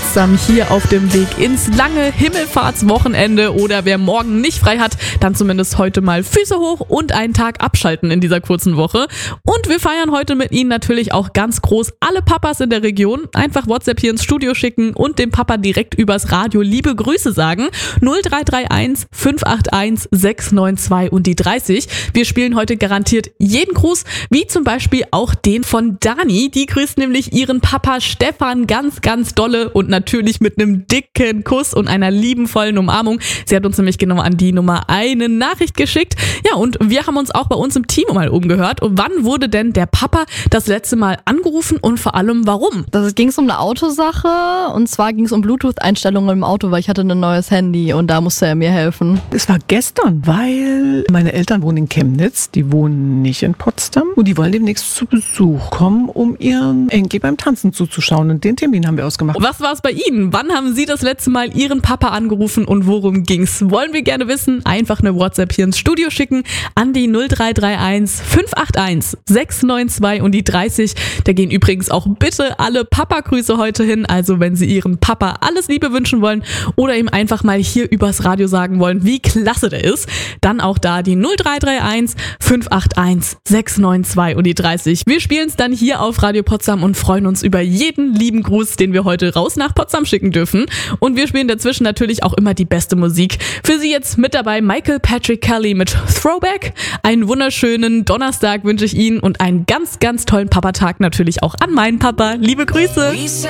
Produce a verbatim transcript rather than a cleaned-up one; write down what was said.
Potsdam hier auf dem Weg ins lange Himmelfahrtswochenende oder wer morgen nicht frei hat, dann zumindest heute mal Füße hoch und einen Tag abschalten in dieser kurzen Woche. Und wir feiern heute mit Ihnen natürlich auch ganz groß alle Papas in der Region. Einfach WhatsApp hier ins Studio schicken und dem Papa direkt übers Radio liebe Grüße sagen. null drei drei eins fünf acht eins sechs neun zwei und die dreißig. Wir spielen heute garantiert jeden Gruß, wie zum Beispiel auch den von Dani. Die grüßt nämlich ihren Papa Stefan ganz, ganz dolle und natürlich mit einem dicken Kuss und einer liebenvollen Umarmung. Sie hat uns nämlich genau an die Nummer eine Nachricht geschickt. Ja, und wir haben uns auch bei uns im Team mal umgehört. Und wann wurde denn der Papa das letzte Mal angerufen und vor allem warum? Das ging es um eine Autosache und zwar ging es um Bluetooth-Einstellungen im Auto, weil ich hatte ein neues Handy und da musste er mir helfen. Es war gestern, weil meine Eltern wohnen in Chemnitz, die wohnen nicht in Potsdam und die wollen demnächst zu Besuch kommen, um ihren Enkel beim Tanzen zuzuschauen und den Termin haben wir ausgemacht. Was war es bei Ihnen? Wann haben Sie das letzte Mal Ihren Papa angerufen und worum ging's? Wollen wir gerne wissen. Einfach eine WhatsApp hier ins Studio schicken an die null drei drei eins fünf acht eins sechs neun zwei und die dreißig. Da gehen übrigens auch bitte alle Papa-Grüße heute hin. Also wenn Sie Ihrem Papa alles Liebe wünschen wollen oder ihm einfach mal hier übers Radio sagen wollen, wie klasse der ist, dann auch da die null drei drei eins fünf acht eins sechs neun zwei und die dreißig. Wir spielen es dann hier auf Radio Potsdam und freuen uns über jeden lieben Gruß, den wir heute raus nach Potsdam schicken dürfen. Und wir spielen dazwischen natürlich auch immer die beste Musik. Für Sie jetzt mit dabei Michael Patrick Kelly mit Throwback. Einen wunderschönen Donnerstag wünsche ich Ihnen und einen ganz, ganz tollen Papatag natürlich auch an meinen Papa. Liebe Grüße!